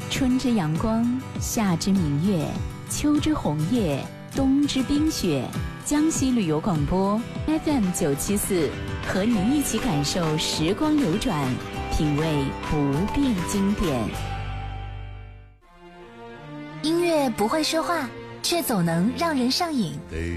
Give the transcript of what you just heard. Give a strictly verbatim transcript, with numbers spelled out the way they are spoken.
春之阳光，夏之明月，秋之红叶，冬之冰雪。江西旅游广播 F M 九七四，和您一起感受时光流转，品味不变经典。 音乐不会说话，却总能让人上瘾。